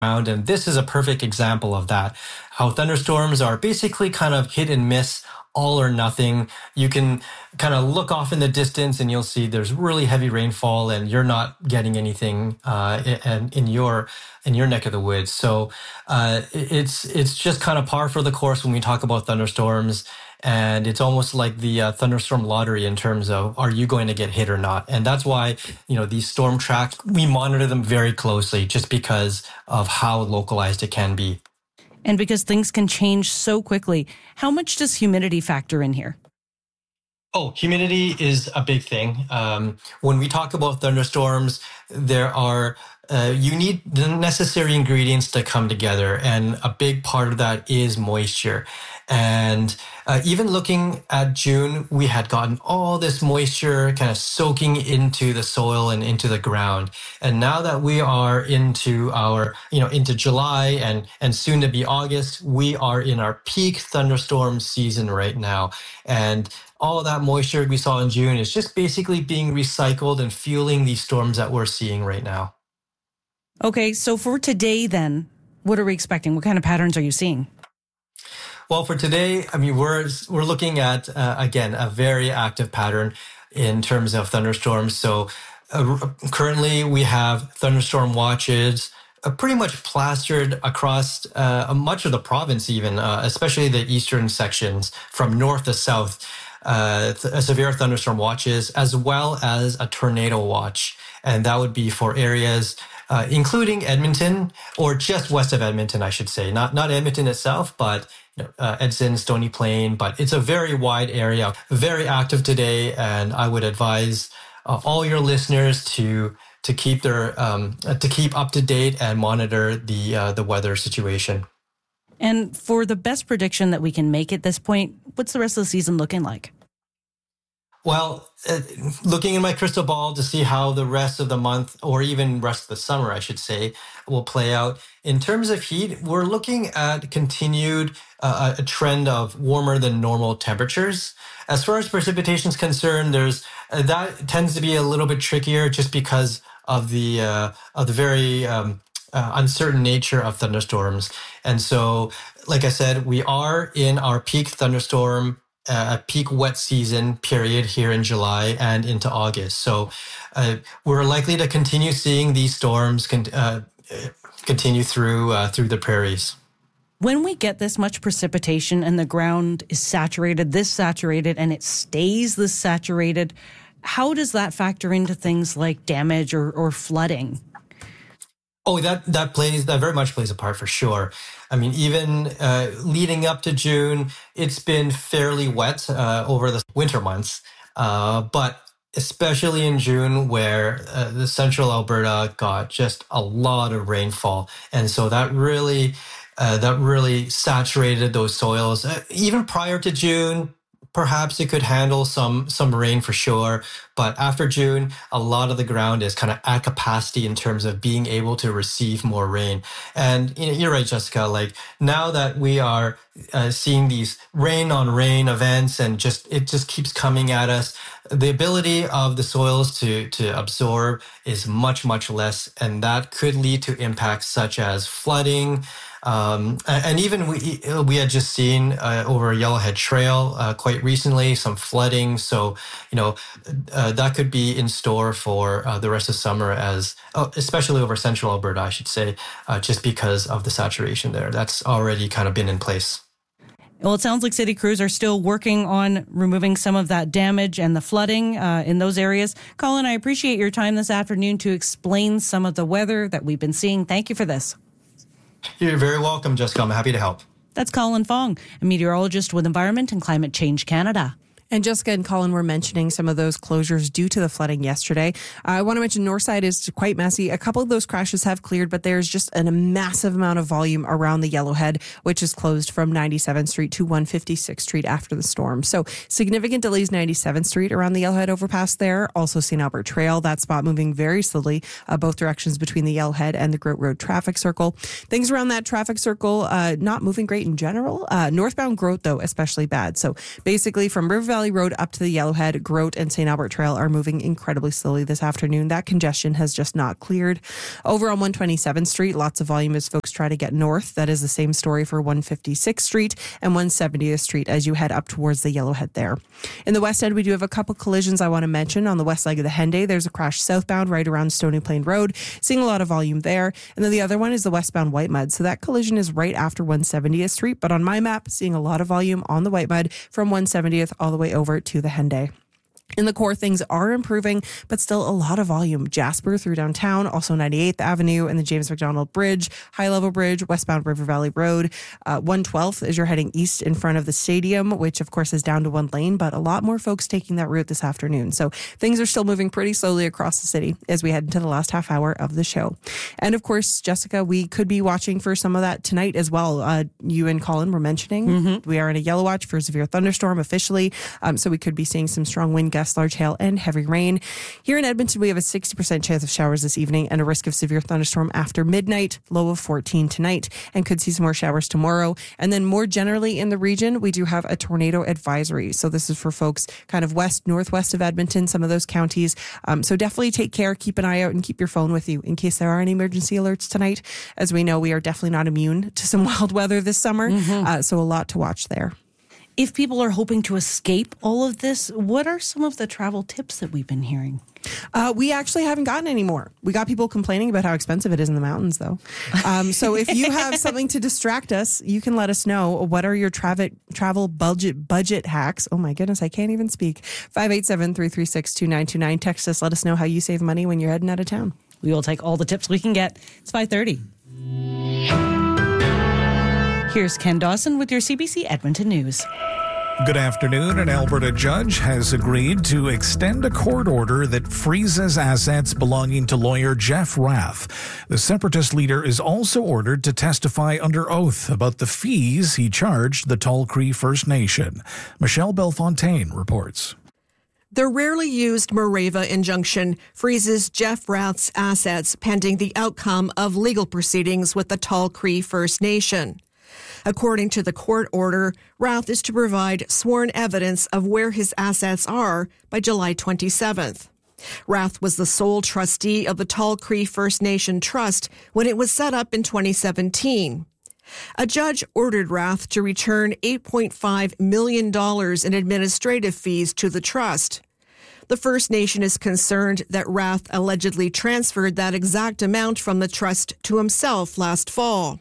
ground. And this is a perfect example of that, how thunderstorms are basically kind of hit and miss, all or nothing. You can kind of look off in the distance and you'll see there's really heavy rainfall and you're not getting anything in your neck of the woods. So it's just kind of par for the course when we talk about thunderstorms. And it's almost like the thunderstorm lottery in terms of, are you going to get hit or not? And that's why, these storm tracks, we monitor them very closely just because of how localized it can be. And because things can change so quickly, how much does humidity factor in here? Oh, humidity is a big thing. When we talk about thunderstorms, you need the necessary ingredients to come together. And a big part of that is moisture. And even looking at June, we had gotten all this moisture kind of soaking into the soil and into the ground. And now that we are into into July and soon to be August, we are in our peak thunderstorm season right now. And all that moisture we saw in June is just basically being recycled and fueling these storms that we're seeing right now. Okay, so for today then, what are we expecting? What kind of patterns are you seeing? Well, for today, we're looking at, again, a very active pattern in terms of thunderstorms. So currently we have thunderstorm watches pretty much plastered across much of the province even, especially the eastern sections from north to south. Severe thunderstorm watches, as well as a tornado watch. And that would be for areas including Edmonton, or just west of Edmonton, I should say. Not Edmonton itself, but Edson, Stony Plain. But it's a very wide area, very active today. And I would advise all your listeners to keep up to date and monitor the weather situation. And for the best prediction that we can make at this point, what's the rest of the season looking like? Well, looking in my crystal ball to see how the rest of the month, or even rest of the summer, I should say, will play out. In terms of heat, we're looking at continued a trend of warmer than normal temperatures. As far as precipitation is concerned, that tends to be a little bit trickier just because of the very uncertain nature of thunderstorms. And so, like I said, we are in our peak thunderstorm, peak wet season period here in July and into August. So we're likely to continue seeing these storms continue through the prairies. When we get this much precipitation and the ground is this saturated, and it stays this saturated, how does that factor into things like damage or flooding? Oh, that very much plays a part for sure. Even leading up to June, it's been fairly wet over the winter months, but especially in June, where the central Alberta got just a lot of rainfall, and so that really saturated those soils. Even prior to June, perhaps it could handle some rain for sure. But after June, a lot of the ground is kind of at capacity in terms of being able to receive more rain. And you're right, Jessica, like now that we are seeing these rain on rain events and it just keeps coming at us, the ability of the soils to absorb is much, much less. And that could lead to impacts such as flooding. And even we had just seen over Yellowhead Trail quite recently some flooding. So, that could be in store for the rest of summer especially over central Alberta, I should say, just because of the saturation there. That's already kind of been in place. Well, it sounds like city crews are still working on removing some of that damage and the flooding in those areas. Colin, I appreciate your time this afternoon to explain some of the weather that we've been seeing. Thank you for this. You're very welcome, Jessica. I'm happy to help. That's Colin Fong, a meteorologist with Environment and Climate Change Canada. And Jessica and Colin were mentioning some of those closures due to the flooding yesterday. I want to mention Northside is quite messy. A couple of those crashes have cleared, but there's just a massive amount of volume around the Yellowhead, which is closed from 97th Street to 156th Street after the storm. So significant delays 97th Street around the Yellowhead overpass there. Also St. Albert Trail, that spot moving very slowly, both directions between the Yellowhead and the Groat Road traffic circle. Things around that traffic circle not moving great in general. Northbound Groat, though, especially bad. So basically from River Valley Valley Road up to the Yellowhead, Grote, and St. Albert Trail are moving incredibly slowly this afternoon. That congestion has just not cleared. Over on 127th Street, lots of volume as folks try to get north. That is the same story for 156th Street and 170th Street as you head up towards the Yellowhead there. In the west end, we do have a couple collisions I want to mention. On the west leg of the Henday, there's a crash southbound right around Stony Plain Road. Seeing a lot of volume there. And then the other one is the westbound White Mud. So that collision is right after 170th Street. But on my map, seeing a lot of volume on the White Mud from 170th all the way over to the Henday. In the core, things are improving, but still a lot of volume. Jasper through downtown, also 98th Avenue and the James McDonald Bridge, High Level Bridge, westbound River Valley Road. 112th as you're heading east in front of the stadium, which of course is down to one lane, but a lot more folks taking that route this afternoon. So things are still moving pretty slowly across the city as we head into the last half hour of the show. And of course, Jessica, we could be watching for some of that tonight as well. You and Colin were mentioning we are in a yellow watch for a severe thunderstorm officially. So we could be seeing some strong wind gusts, large hail, and heavy rain. Here in Edmonton, we have a 60% chance of showers this evening and a risk of severe thunderstorm after midnight, low of 14 tonight, and could see some more showers tomorrow. And then more generally in the region, we do have a tornado advisory. So this is for folks kind of west, northwest of Edmonton, some of those counties. So definitely take care, keep an eye out, and keep your phone with you in case there are any emergency alerts tonight. As we know, we are definitely not immune to some wild weather this summer. So a lot to watch there. If people are hoping to escape all of this, what are some of the travel tips that we've been hearing? We actually haven't gotten any more. We got people complaining about how expensive it is in the mountains, though. So if you have something to distract us, you can let us know. What are your travel budget hacks? Oh my goodness, I can't even speak. 587-336-2929. Text us. Let us know how you save money when you're heading out of town. We will take all the tips we can get. It's 5:30. Here's Ken Dawson with your CBC Edmonton News. Good afternoon. An Alberta judge has agreed to extend a court order that freezes assets belonging to lawyer Jeff Rath. The Separatist leader is also ordered to testify under oath about the fees he charged the Tall Cree First Nation. Michelle Bellefontaine reports. The rarely used Mareva injunction freezes Jeff Rath's assets pending the outcome of legal proceedings with the Tall Cree First Nation. According to the court order, Rath is to provide sworn evidence of where his assets are by July 27th. Rath was the sole trustee of the Tall Cree First Nation Trust when it was set up in 2017. A judge ordered Rath to return $8.5 million in administrative fees to the trust. The First Nation is concerned that Rath allegedly transferred that exact amount from the trust to himself last fall.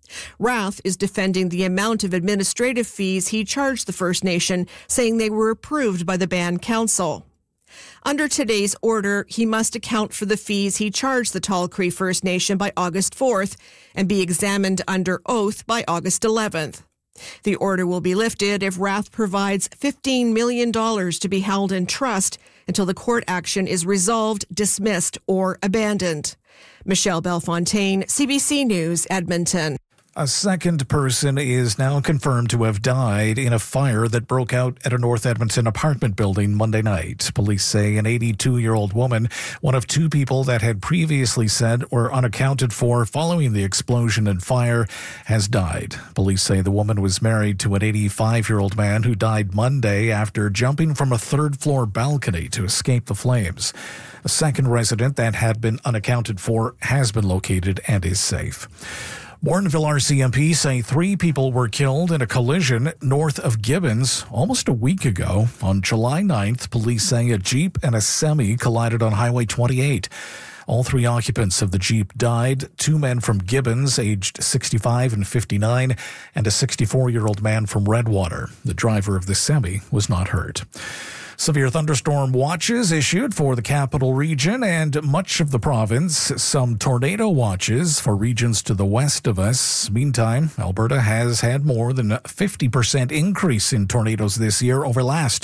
Rath is defending the amount of administrative fees he charged the First Nation, saying they were approved by the Band Council. Under today's order, he must account for the fees he charged the Tall Cree First Nation by August 4th and be examined under oath by August 11th. The order will be lifted if Rath provides $15 million to be held in trust until the court action is resolved, dismissed, or abandoned. Michelle Bellefontaine, CBC News, Edmonton. A second person is now confirmed to have died in a fire that broke out at a North Edmonton apartment building Monday night. Police say an 82-year-old woman, one of two people that had previously said were unaccounted for following the explosion and fire, has died. Police say the woman was married to an 85-year-old man who died Monday after jumping from a third-floor balcony to escape the flames. A second resident that had been unaccounted for has been located and is safe. Warrenville RCMP say 3 people were killed in a collision north of Gibbons almost a week ago. On July 9th, police say a Jeep and a Semi collided on Highway 28. All 3 occupants of the Jeep died, 2 men from Gibbons, aged 65 and 59, and a 64-year-old man from Redwater. The driver of the Semi was not hurt. Severe thunderstorm watches issued for the capital region and much of the province. Some tornado watches for regions to the west of us. Meantime, Alberta has had more than a 50% increase in tornadoes this year over last.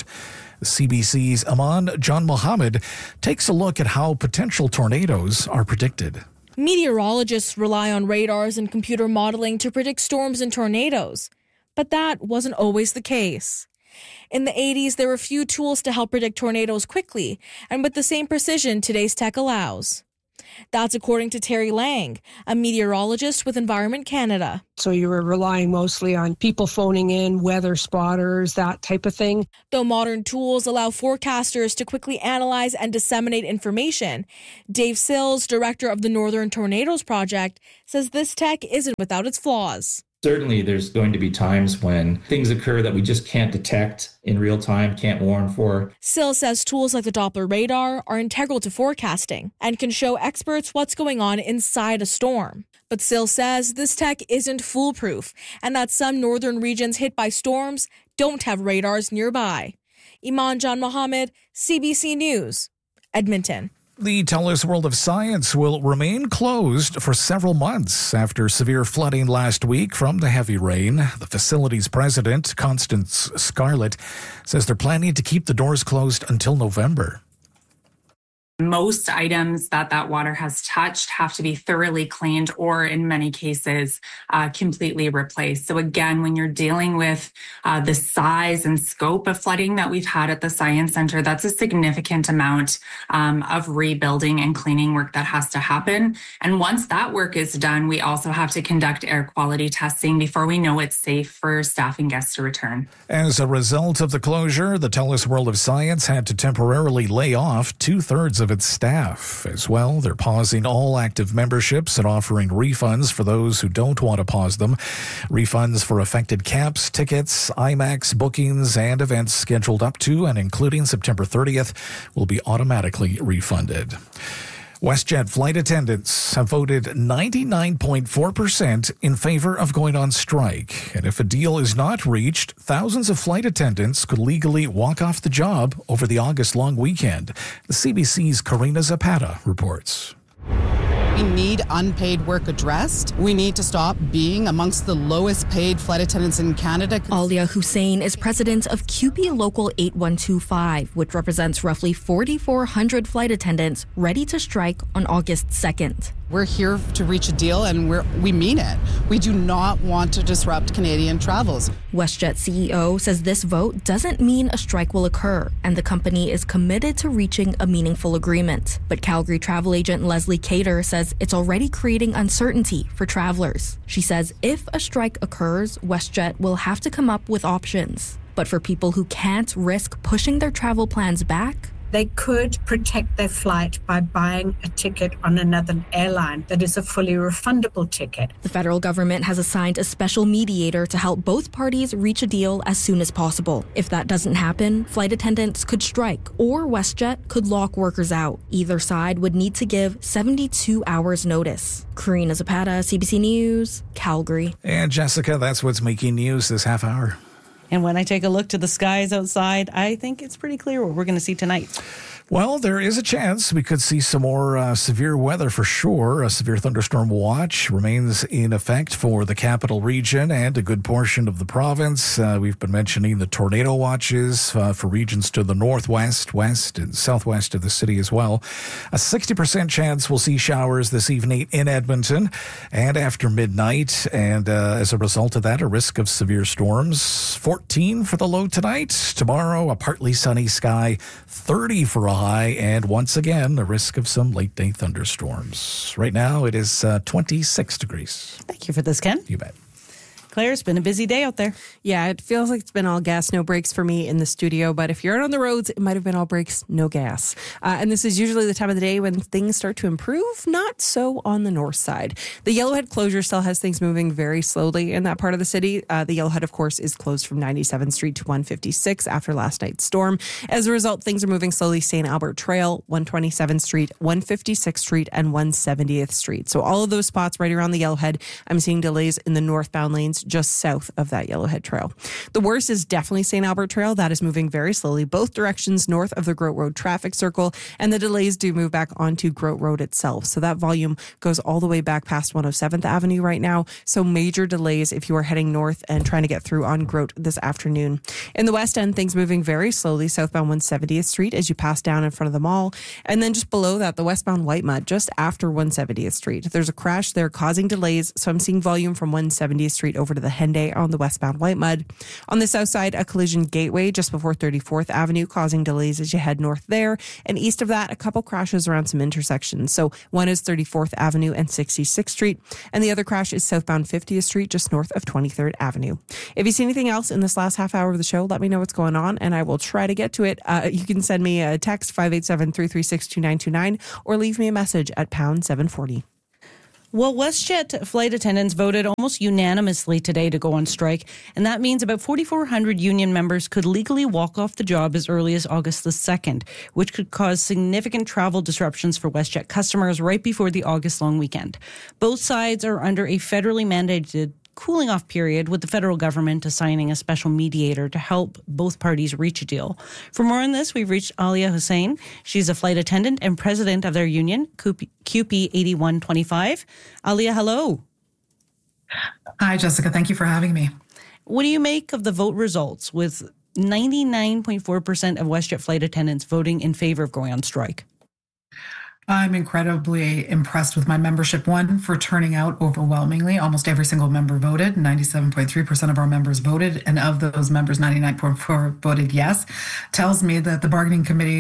CBC's Aman John Mohammed takes a look at how potential tornadoes are predicted. Meteorologists rely on radars and computer modeling to predict storms and tornadoes, but that wasn't always the case. In the 80s, there were few tools to help predict tornadoes quickly and with the same precision today's tech allows. That's according to Terry Lang, a meteorologist with Environment Canada. So you were relying mostly on people phoning in, weather spotters, that type of thing. Though modern tools allow forecasters to quickly analyze and disseminate information, Dave Sills, director of the Northern Tornadoes Project, says this tech isn't without its flaws. Certainly, there's going to be times when things occur that we just can't detect in real time, can't warn for. Sills says tools like the Doppler radar are integral to forecasting and can show experts what's going on inside a storm. But Sills says this tech isn't foolproof and that some northern regions hit by storms don't have radars nearby. Iman Jan Mohammed, CBC News, Edmonton. The TELUS World of Science will remain closed for several months after severe flooding last week from the heavy rain. The facility's president, Constance Scarlett, says they're planning to keep the doors closed until November. Most items that water has touched have to be thoroughly cleaned or, in many cases, completely replaced. So again, when you're dealing with the size and scope of flooding that we've had at the Science Centre, that's a significant amount of rebuilding and cleaning work that has to happen. And once that work is done, we also have to conduct air quality testing before we know it's safe for staff and guests to return. As a result of the closure, the TELUS World of Science had to temporarily lay off 2/3 of its staff. As well, they're pausing all active memberships and offering refunds for those who don't want to pause them. Refunds for affected camps, tickets, IMAX bookings, and events scheduled up to and including September 30th will be automatically refunded. WestJet flight attendants have voted 99.4% in favor of going on strike. And if a deal is not reached, thousands of flight attendants could legally walk off the job over the August long weekend. The CBC's Karina Zapata reports. We need unpaid work addressed. We need to stop being amongst the lowest paid flight attendants in Canada. Alia Hussein is president of CUPE Local 8125, which represents roughly 4,400 flight attendants ready to strike on August 2nd. We're here to reach a deal, and we mean it. We do not want to disrupt Canadian travels. WestJet CEO says this vote doesn't mean a strike will occur, and the company is committed to reaching a meaningful agreement. But Calgary travel agent Leslie Cater says it's already creating uncertainty for travelers. She says if a strike occurs, WestJet will have to come up with options. But for people who can't risk pushing their travel plans back, they could protect their flight by buying a ticket on another airline that is a fully refundable ticket. The federal government has assigned a special mediator to help both parties reach a deal as soon as possible. If that doesn't happen, flight attendants could strike or WestJet could lock workers out. Either side would need to give 72 hours notice. Karina Zapata, CBC News, Calgary. And Jessica, that's what's making news this half hour. And when I take a look to the skies outside, I think it's pretty clear what we're going to see tonight. Well, there is a chance we could see some more severe weather for sure. A severe thunderstorm watch remains in effect for the capital region and a good portion of the province. We've been mentioning the tornado watches for regions to the northwest, west, and southwest of the city as well. A 60% chance we'll see showers this evening in Edmonton and after midnight. And as a result of that, a risk of severe storms. 14 for the low tonight. Tomorrow, a partly sunny sky. 30 for a high, and once again, a risk of some late-day thunderstorms. Right now, it is 26 degrees. Thank you for this, Ken. You bet. Claire, it's been a busy day out there. Yeah, it feels like it's been all gas, no brakes for me in the studio. But if you're out on the roads, it might have been all brakes, no gas. And this is usually the time of the day when things start to improve. Not so on the north side. The Yellowhead closure still has things moving very slowly in that part of the city. The Yellowhead, of course, is closed from 97th Street to 156 after last night's storm. As a result, things are moving slowly. St. Albert Trail, 127th Street, 156th Street, and 170th Street. So all of those spots right around the Yellowhead, I'm seeing delays in the northbound lanes just south of that Yellowhead Trail. The worst is definitely St. Albert Trail. That is moving very slowly, both directions north of the Groat Road traffic circle, and the delays do move back onto Groat Road itself. So that volume goes all the way back past 107th Avenue right now. So major delays if you are heading north and trying to get through on Groat this afternoon. In the west end, things moving very slowly, southbound 170th Street as you pass down in front of the mall. And then just below that, the westbound Whitemud, just after 170th Street. There's a crash there causing delays, so I'm seeing volume from 170th Street over to to the Henday on the westbound Whitemud. On the south side, a collision gateway just before 34th Avenue, causing delays as you head north there. And east of that, a couple crashes around some intersections. So one is 34th Avenue and 66th Street, and the other crash is southbound 50th Street, just north of 23rd Avenue. If you see anything else in this last half hour of the show, let me know what's going on, and I will try to get to it. You can send me a text, 587-336-2929, or leave me a message at pound 740. Well, WestJet flight attendants voted almost unanimously today to go on strike, and that means about 4,400 union members could legally walk off the job as early as August the 2nd, which could cause significant travel disruptions for WestJet customers right before the August long weekend. Both sides are under a federally mandated cooling off period, with the federal government assigning a special mediator to help both parties reach a deal. For more on this, we've reached Alia Hussein. She's a flight attendant and president of their union, CUPE 8125. Alia, hello. Hi, Jessica. Thank you for having me. What do you make of the vote results, with 99.4% of WestJet flight attendants voting in favor of going on strike? I'm incredibly impressed with my membership. One, for turning out overwhelmingly. Almost every single member voted. 97.3% of our members voted. And of those members, 99.4% voted yes. Tells me that the bargaining committee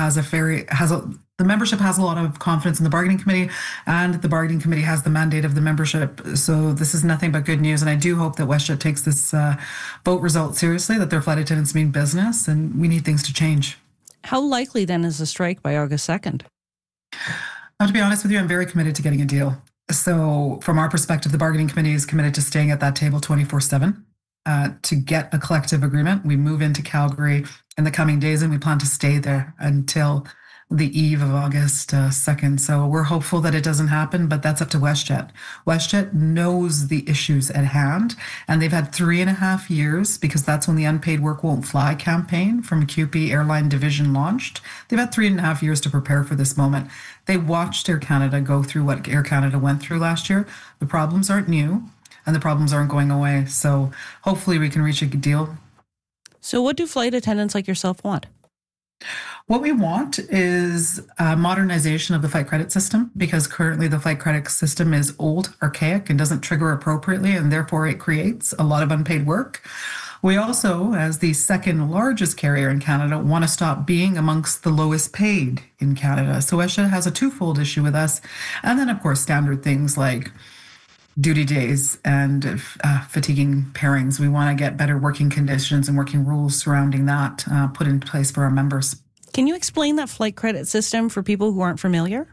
the membership has a lot of confidence in the bargaining committee, and the bargaining committee has the mandate of the membership. So this is nothing but good news. And I do hope that WestJet takes this vote result seriously, that their flight attendants mean business, and we need things to change. How likely then is a strike by August 2nd? Now, to be honest with you, I'm very committed to getting a deal. So from our perspective, the bargaining committee is committed to staying at that table 24/7 to get a collective agreement. We move into Calgary in the coming days, and we plan to stay there until the eve of August 2nd. So we're hopeful that it doesn't happen, but that's up to WestJet. WestJet knows the issues at hand, and they've had 3.5 years, because that's when the Unpaid Work Won't Fly campaign from CUPE Airline Division launched. They've had 3.5 years to prepare for this moment. They watched Air Canada go through what Air Canada went through last year. The problems aren't new, and the problems aren't going away. So hopefully we can reach a deal. So what do flight attendants like yourself want? What we want is a modernization of the flight credit system, because currently the flight credit system is old, archaic, and doesn't trigger appropriately, and therefore it creates a lot of unpaid work. We also, as the second largest carrier in Canada, want to stop being amongst the lowest paid in Canada. So WestJet has a twofold issue with us. And then, of course, standard things like duty days and fatiguing pairings. We want to get better working conditions and working rules surrounding that put in place for our members. Can you explain that flight credit system for people who aren't familiar?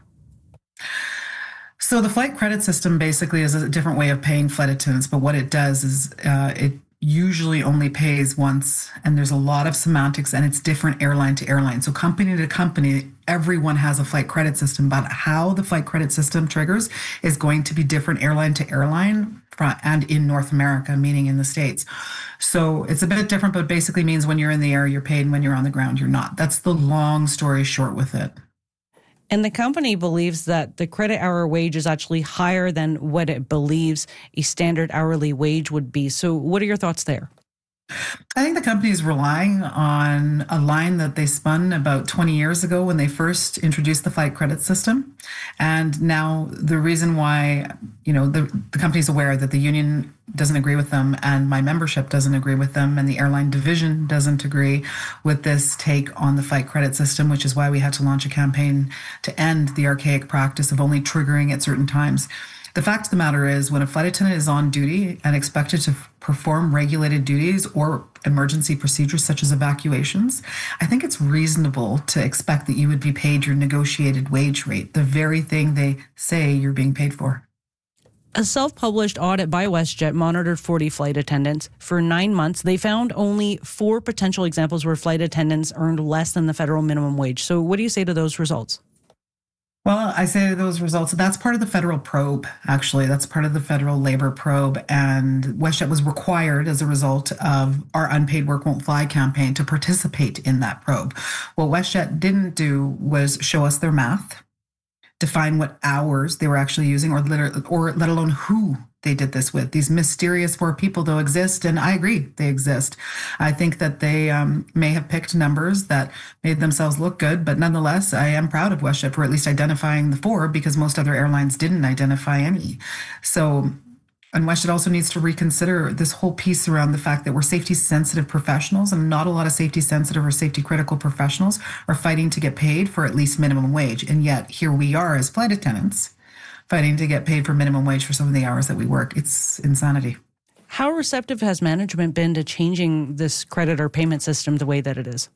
So the flight credit system basically is a different way of paying flight attendants, but what it does is it usually only pays once, and there's a lot of semantics, and it's different airline to airline. So company to company, everyone has a flight credit system, but how the flight credit system triggers is going to be different airline to airline and in North America, meaning in the States. So it's a bit different, but basically means when you're in the air, you're paid, and when you're on the ground, you're not. That's the long story short with it. And the company believes that the credit hour wage is actually higher than what it believes a standard hourly wage would be. So what are your thoughts there? I think the company is relying on a line that they spun about 20 years ago when they first introduced the flight credit system. And now the reason why, the company's aware that the union doesn't agree with them, and my membership doesn't agree with them, and the airline division doesn't agree with this take on the flight credit system, which is why we had to launch a campaign to end the archaic practice of only triggering at certain times. The fact of the matter is, when a flight attendant is on duty and expected to perform regulated duties or emergency procedures such as evacuations, I think it's reasonable to expect that you would be paid your negotiated wage rate, the very thing they say you're being paid for. A self-published audit by WestJet monitored 40 flight attendants. For 9 months, they found only 4 potential examples where flight attendants earned less than the federal minimum wage. So what do you say to those results? Well, I say those results, that's part of the federal probe, actually. That's part of the federal labor probe. And WestJet was required, as a result of our Unpaid Work Won't Fly campaign, to participate in that probe. What WestJet didn't do was show us their math, define what hours they were actually using, or let alone who they did this with. These mysterious 4 people, though, exist, and I agree they exist. I think that they may have picked numbers that made themselves look good, but nonetheless, I am proud of WestJet for at least identifying the 4, because most other airlines didn't identify any. So And WestJet also needs to reconsider this whole piece around the fact that we're safety sensitive professionals, and not a lot of safety sensitive or safety critical professionals are fighting to get paid for at least minimum wage. And yet here we are as flight attendants fighting to get paid for minimum wage for some of the hours that we work. It's insanity. How receptive has management been to changing this credit or payment system the way that it is?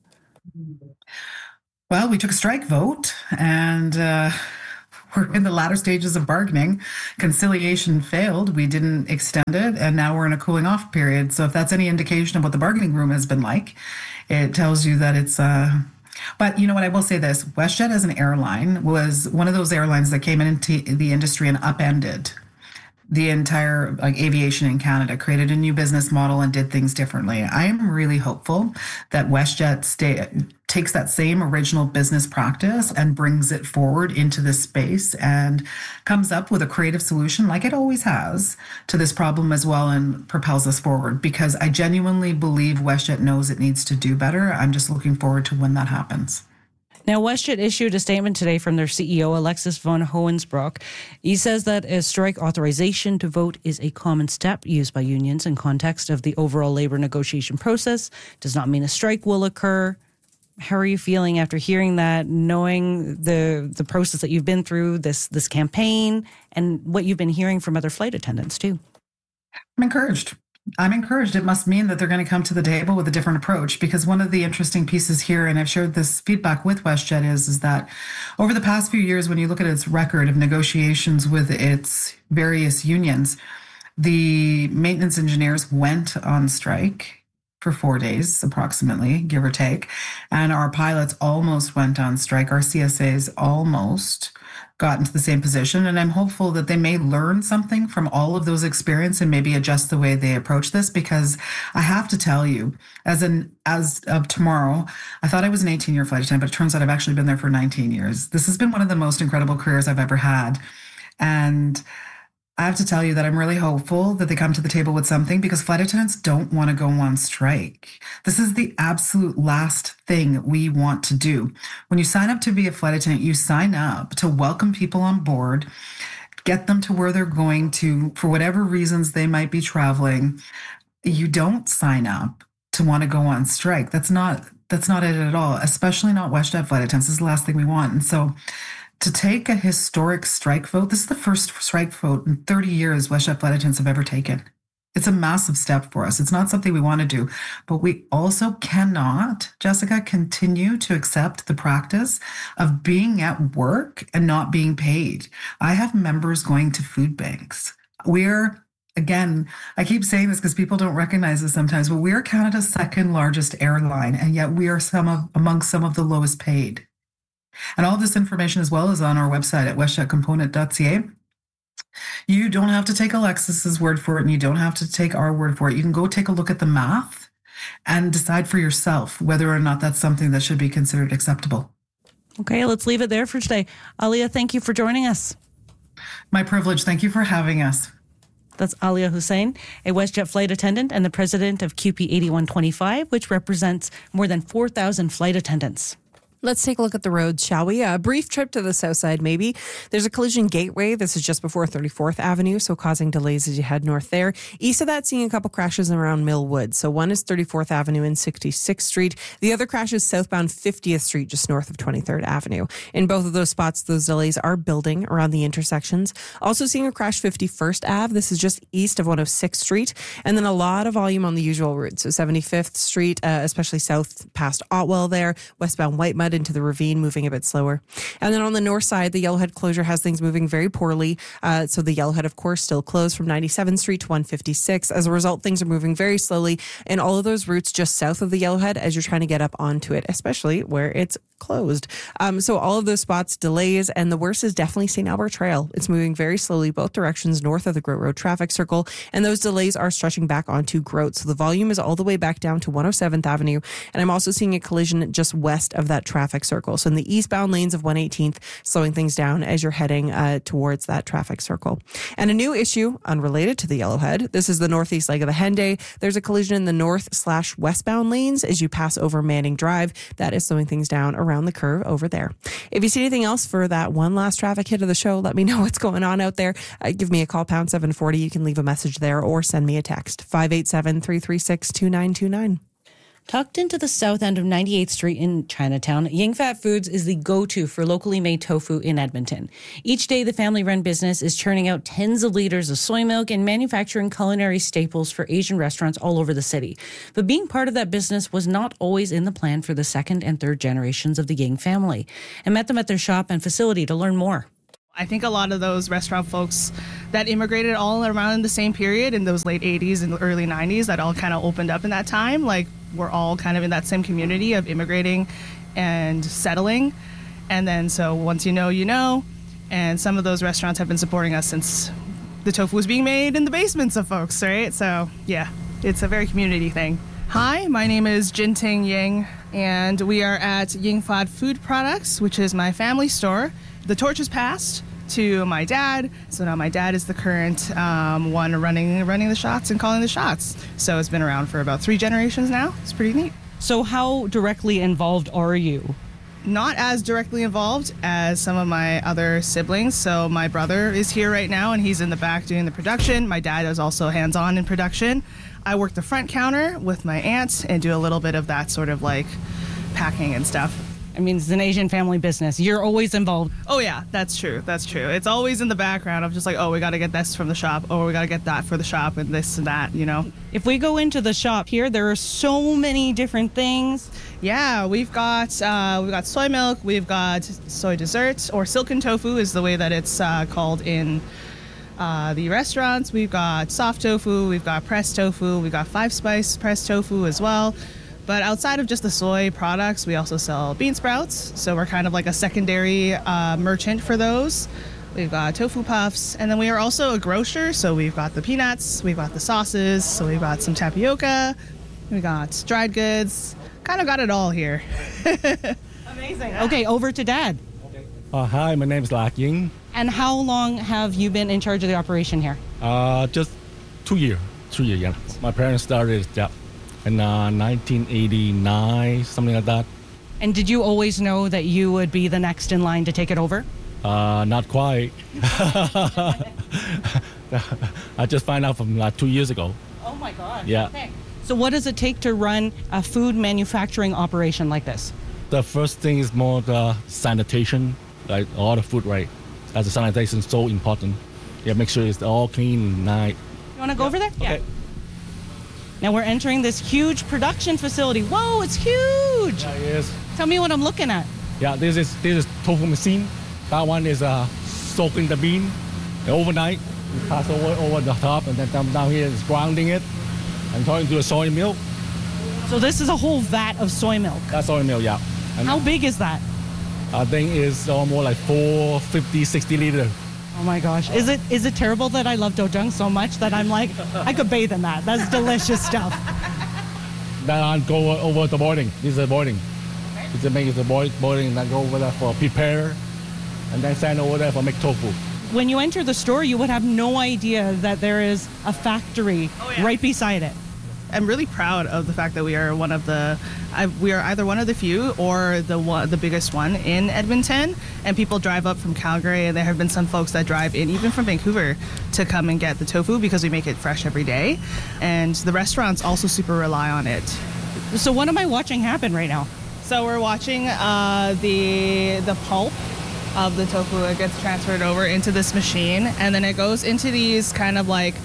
Well, we took a strike vote, and we're in the latter stages of bargaining. Conciliation failed. We didn't extend it, and now we're in a cooling off period. So if that's any indication of what the bargaining room has been like, it tells you that it's... But you know what, I will say this. WestJet as an airline was one of those airlines that came into the industry and upended the entire aviation in Canada, created a new business model and did things differently. I am really hopeful that WestJet takes that same original business practice and brings it forward into this space and comes up with a creative solution like it always has to this problem as well, and propels us forward, because I genuinely believe WestJet knows it needs to do better. I'm just looking forward to when that happens. Now, WestJet issued a statement today from their CEO, Alexis von Hoensbroek. He says that a strike authorization to vote is a common step used by unions in context of the overall labor negotiation process. Does not mean a strike will occur. How are you feeling after hearing that, knowing the process that you've been through, this campaign, and what you've been hearing from other flight attendants too? I'm encouraged. It must mean that they're going to come to the table with a different approach, because one of the interesting pieces here, and I've shared this feedback with WestJet, is that over the past few years, when you look at its record of negotiations with its various unions, the maintenance engineers went on strike for 4 days, approximately, give or take, and our pilots almost went on strike. Our CSAs almost got into the same position, and I'm hopeful that they may learn something from all of those experiences and maybe adjust the way they approach this, because I have to tell you, as of tomorrow, I thought I was an 18-year flight attendant, but it turns out I've actually been there for 19 years. This has been one of the most incredible careers I've ever had, and I have to tell you that I'm really hopeful that they come to the table with something, because flight attendants don't want to go on strike. This is the absolute last thing we want to do. When you sign up to be a flight attendant, you sign up to welcome people on board, get them to where they're going to, for whatever reasons they might be traveling. You don't sign up to want to go on strike. That's not it at all, especially not WestJet flight attendants. This is the last thing we want. And so to take a historic strike vote, this is the first strike vote in 30 years WestJet flight attendants have ever taken. It's a massive step for us. It's not something we want to do, but we also cannot, Jessica, continue to accept the practice of being at work and not being paid. I have members going to food banks. Again, I keep saying this because people don't recognize this sometimes, but we're Canada's second largest airline, and yet we are among some of the lowest paid. And all this information as well is on our website at westjetcomponent.ca. You don't have to take Alexis's word for it, and you don't have to take our word for it. You can go take a look at the math and decide for yourself whether or not that's something that should be considered acceptable. Okay, let's leave it there for today. Alia, thank you for joining us. My privilege. Thank you for having us. That's Alia Hussein, a WestJet flight attendant and the president of QP 8125, which represents more than 4,000 flight attendants. Let's take a look at the roads, shall we? A brief trip to the south side, maybe. There's a collision gateway. This is just before 34th Avenue, so causing delays as you head north there. East of that, seeing a couple crashes around Millwood. So one is 34th Avenue and 66th Street. The other crash is southbound 50th Street, just north of 23rd Avenue. In both of those spots, those delays are building around the intersections. Also seeing a crash 51st Ave. This is just east of 106th Street. And then a lot of volume on the usual route. So 75th Street, especially south past Otwell there. Westbound Whitemud into the ravine, moving a bit slower. And then on the north side, the Yellowhead closure has things moving very poorly. So the Yellowhead, of course, still closed from 97th Street to 156. As a result, things are moving very slowly in all of those routes just south of the Yellowhead as you're trying to get up onto it, especially where it's closed. So all of those spots, delays, and the worst is definitely St. Albert Trail. It's moving very slowly both directions north of the Groat Road traffic circle, and those delays are stretching back onto Groat. So the volume is all the way back down to 107th Avenue, and I'm also seeing a collision just west of that traffic traffic circle. So in the eastbound lanes of 118th, slowing things down as you're heading towards that traffic circle. And a new issue unrelated to the Yellowhead. This is the northeast leg of the Henday. There's a collision in the north/westbound lanes as you pass over Manning Drive. That is slowing things down around the curve over there. If you see anything else for that one last traffic hit of the show, let me know what's going on out there. Give me a call, pound 740. You can leave a message there or send me a text, 587-336-2929. Tucked into the south end of 98th Street in Chinatown, Yingfat Foods is the go-to for locally made tofu in Edmonton. Each day, the family-run business is churning out tens of liters of soy milk and manufacturing culinary staples for Asian restaurants all over the city. But being part of that business was not always in the plan for the second and third generations of the Ying family. I met them at their shop and facility to learn more. I think a lot of those restaurant folks that immigrated all around in the same period in those late 80s and early 90s that all kind of opened up in that time, like we're all kind of in that same community of immigrating and settling. And then so once you know, and some of those restaurants have been supporting us since the tofu was being made in the basements of folks, right? So yeah, it's a very community thing. Hi, my name is Jinting Ying, and we are at Yingfat Food Products, which is my family store. The torch is passed to my dad, so now my dad is the current one running the shots and calling the shots. So it's been around for about 3 generations now. It's pretty neat. So how directly involved are you? Not as directly involved as some of my other siblings. So my brother is here right now, and he's in the back doing the production. My dad is also hands-on in production. I work the front counter with my aunt and do a little bit of that sort of like packing and stuff. I mean, it's an Asian family business. You're always involved. Oh, yeah, that's true. That's true. It's always in the background of just like, oh, we got to get this from the shop. Oh, we got to get that for the shop and this and that, you know. If we go into the shop here, there are so many different things. Yeah, we've got soy milk. We've got soy dessert, or silken tofu is the way that it's called in the restaurants. We've got soft tofu. We've got pressed tofu. We've got 5-spice pressed tofu as well. But outside of just the soy products, we also sell bean sprouts. So we're kind of like a secondary merchant for those. We've got tofu puffs. And then we are also a grocer. So we've got the peanuts, we've got the sauces. So we've got some tapioca, we got dried goods. Kind of got it all here. Amazing. Okay, over to Dad. Hi, my name is Lak Ying. And how long have you been in charge of the operation here? Just 2 years. 3 years, yeah. My parents started in 1989, something like that. And did you always know that you would be the next in line to take it over? Not quite. I just found out from 2 years ago. Oh my God. Yeah. Okay. So what does it take to run a food manufacturing operation like this? The first thing is more the sanitation, like all the food, right? As the sanitation is so important. Yeah, make sure it's all clean and nice. You want to go over there? Okay. Yeah. Now we're entering this huge production facility. Whoa, it's huge! Yeah, it is. Tell me what I'm looking at. Yeah, this is tofu machine. That one is soaking the bean overnight. We pass over the top, and then come down here is grounding it and turning to a soy milk. So this is a whole vat of soy milk. That's soy milk, yeah. And how big is that? I think it's almost like 450, 60 liters. Oh my gosh. Is it terrible that I love dojang so much that I'm like, I could bathe in that. That's delicious stuff. Then I go over the boiling. This is boiling. It's make the boiling and then go over there for prepare and then send over there for make tofu. When you enter the store, you would have no idea that there is a factory right beside it. I'm really proud of the fact that we are we are either one of the few or the biggest one in Edmonton. And people drive up from Calgary, and there have been some folks that drive in even from Vancouver to come and get the tofu because we make it fresh every day. And the restaurants also super rely on it. So what am I watching happen right now? So we're watching the pulp of the tofu. It gets transferred over into this machine, and then it goes into these kind of like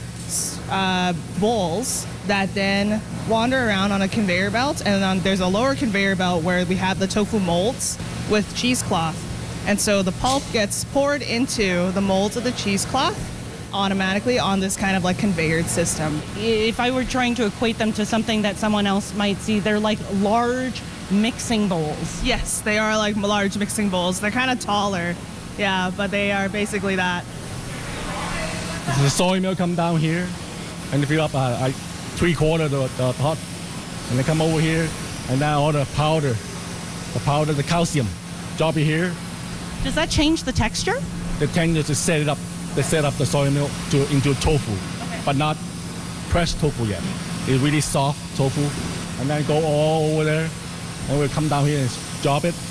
bowls that then wander around on a conveyor belt, and then there's a lower conveyor belt where we have the tofu molds with cheesecloth. And so the pulp gets poured into the molds of the cheesecloth automatically on this kind of like conveyored system. If I were trying to equate them to something that someone else might see, they're like large mixing bowls. Yes, they are like large mixing bowls. They're kind of taller, yeah, but they are basically that. The soy milk come down here and fill up 3/4 the pot, and they come over here, and then all the powder the powder, the calcium. Drop it here. Does that change the texture? The tank to set it up. They set up the soy milk into tofu, but not pressed tofu yet. It's really soft tofu. And then go all over there. And we'll come down here and drop it.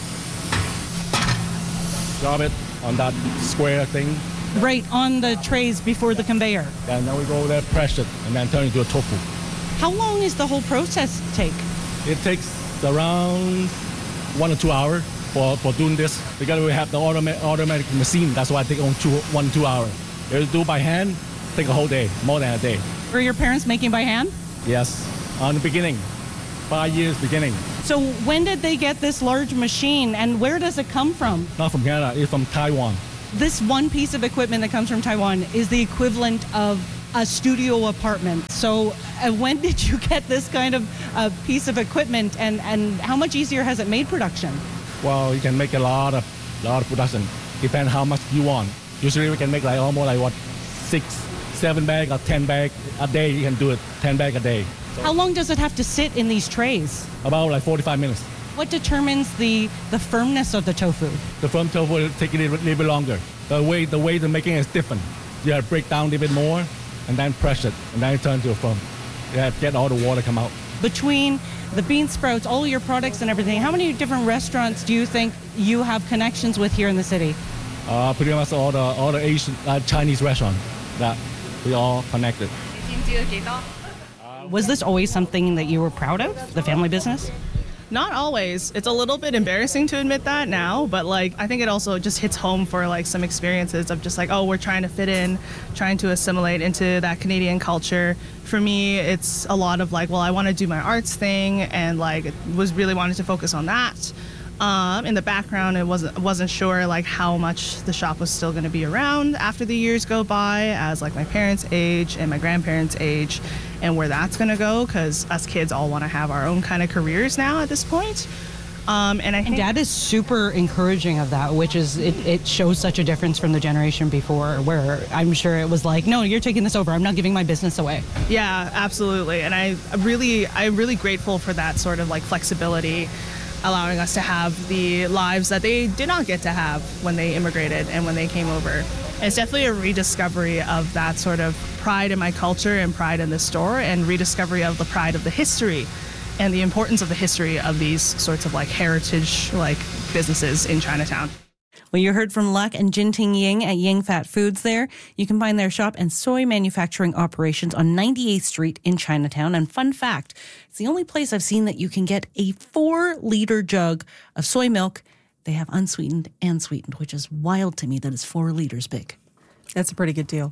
Drop it on that square thing. Right on the trays before the conveyor. And then we go over there, press it, and then turn it into a tofu. How long is the whole process take? It takes around 1 or 2 hours for doing this. Because we have the automatic machine, that's why it takes 1 or 2 hours. If you do by hand, take a whole day, more than a day. Were your parents making by hand? Yes, on the beginning, 5 years beginning. So when did they get this large machine, and where does it come from? Not from Canada, it's from Taiwan. This one piece of equipment that comes from Taiwan is the equivalent of a studio apartment. So when did you get this kind of piece of equipment, and how much easier has it made production? Well, you can make a lot of production. Depends how much you want. Usually we can make like almost like 6, 7 bags or 10 bags a day. You can do it 10 bags a day. So how long does it have to sit in these trays? About like 45 minutes. What determines the firmness of the tofu? The firm tofu will take it a little bit longer. The way the making is different. You have to break down a little bit more and then press it, and then it turns to a firm. You have to get all the water come out. Between the bean sprouts, all your products and everything, how many different restaurants do you think you have connections with here in the city? Pretty much all the Asian Chinese restaurants that we all connected. Was this always something that you were proud of, the family business? Not always. It's a little bit embarrassing to admit that now, but like I think it also just hits home for like some experiences of just like, oh, we're trying to fit in, trying to assimilate into that Canadian culture. For me, it's a lot of like, well, I want to do my arts thing, and like was really wanting to focus on that. In the background, I wasn't sure like how much the shop was still going to be around after the years go by, as like my parents' age and my grandparents' age, and where that's going to go, because us kids all want to have our own kind of careers now at this point. And I think Dad is super encouraging of that, which is it shows such a difference from the generation before, where I'm sure it was like, no, you're taking this over. I'm not giving my business away. Yeah, absolutely. And I'm really grateful for that sort of like flexibility, allowing us to have the lives that they did not get to have when they immigrated and when they came over. And it's definitely a rediscovery of that sort of pride in my culture and pride in the store, and rediscovery of the pride of the history and the importance of the history of these sorts of like heritage like businesses in Chinatown. Well, you heard from Lak and Jinting Ying at Ying Fat Foods there. You can find their shop and soy manufacturing operations on 98th Street in Chinatown. And fun fact, it's the only place I've seen that you can get a 4-liter jug of soy milk. They have unsweetened and sweetened, which is wild to me that it's 4 liters big. That's a pretty good deal.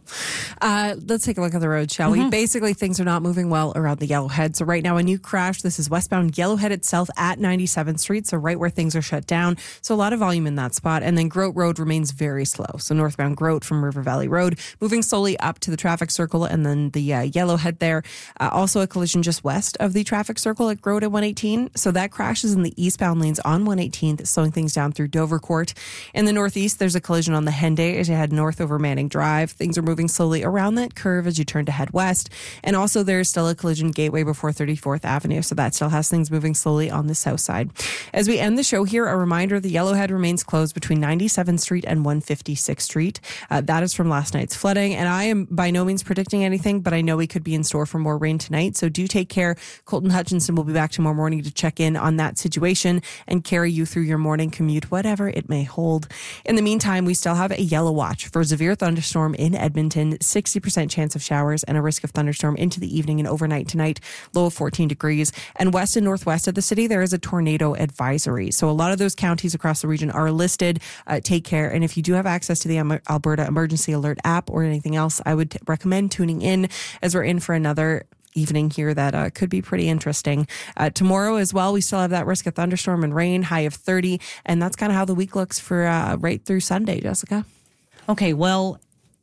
Let's take a look at the road, shall we? Basically, things are not moving well around the Yellowhead. So right now, a new crash. This is westbound Yellowhead itself at 97th Street, so right where things are shut down. So a lot of volume in that spot. And then Grote Road remains very slow. So northbound Grote from River Valley Road, moving slowly up to the traffic circle and then the Yellowhead there. Also a collision just west of the traffic circle at Grote at 118. So that crash is in the eastbound lanes on 118th, slowing things down through Dover Court. In the northeast, there's a collision on the Henday as you head north over Manning Drive. Things are moving slowly around that curve as you turn to head west. And also there's still a collision gateway before 34th Avenue. So that still has things moving slowly on the south side. As we end the show here, a reminder, the Yellowhead remains closed between 97th Street and 156th Street. That is from last night's flooding. And I am by no means predicting anything, but I know we could be in store for more rain tonight. So do take care. Colton Hutchinson will be back tomorrow morning to check in on that situation and carry you through your morning commute, whatever it may hold. In the meantime, we still have a yellow watch for severe thunderstorm in Edmonton, 60% chance of showers and a risk of thunderstorm into the evening and overnight tonight, low of 14 degrees. And west and northwest of the city, there is a tornado advisory. So a lot of those counties across the region are listed. Take care. And if you do have access to the Alberta Emergency Alert app or anything else, I would recommend tuning in, as we're in for another evening here that could be pretty interesting. Tomorrow as well, we still have that risk of thunderstorm and rain, high of 30. And that's kind of how the week looks for right through Sunday, Jessica. Okay, well,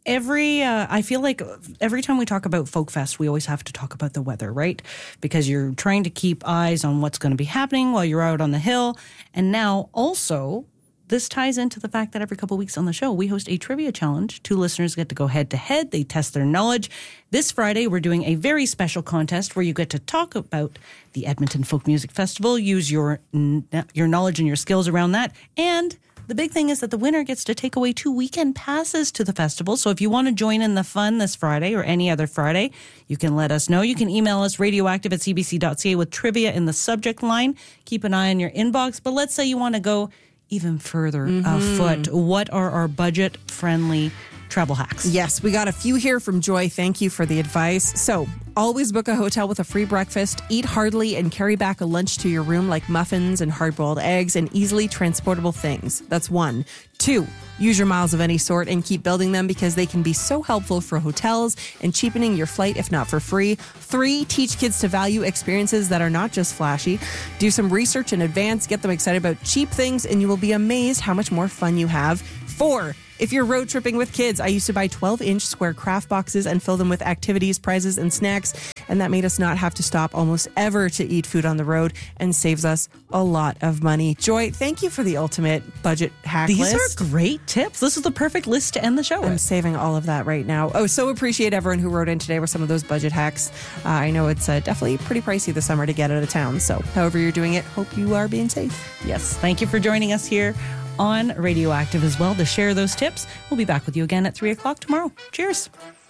I feel like every time we talk about Folk Fest, we always have to talk about the weather, right? Because you're trying to keep eyes on what's going to be happening while you're out on the hill. And now also this ties into the fact that every couple weeks on the show, we host a trivia challenge. 2 listeners get to go head to head. They test their knowledge. This Friday, we're doing a very special contest where you get to talk about the Edmonton Folk Music Festival, use your knowledge and your skills around that. And the big thing is that the winner gets to take away 2 weekend passes to the festival. So if you want to join in the fun this Friday or any other Friday, you can let us know. You can email us radioactive@cbc.ca with trivia in the subject line. Keep an eye on your inbox. But let's say you want to go even further afoot. What are our budget-friendly travel hacks? Yes, we got a few here from Joy. Thank you for the advice. So, always book a hotel with a free breakfast, eat heartily, and carry back a lunch to your room like muffins and hard-boiled eggs and easily transportable things. That's 1. 2, use your miles of any sort and keep building them because they can be so helpful for hotels and cheapening your flight if not for free. 3, teach kids to value experiences that are not just flashy. Do some research in advance, get them excited about cheap things, and you will be amazed how much more fun you have. 4, if you're road tripping with kids, I used to buy 12-inch square craft boxes and fill them with activities, prizes, and snacks, and that made us not have to stop almost ever to eat food on the road and saves us a lot of money. Joy, thank you for the ultimate budget hack list. These are great tips. This is the perfect list to end the show with. I'm saving all of that right now. Oh, so appreciate everyone who wrote in today with some of those budget hacks. I know it's definitely pretty pricey this summer to get out of town, so however you're doing it, hope you are being safe. Yes, thank you for joining us here on Radioactive as well to share those tips. We'll be back with you again at 3 o'clock tomorrow. Cheers.